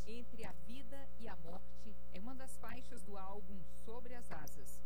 Entre a Vida e a Morte é uma das faixas do álbum Sobre as Asas.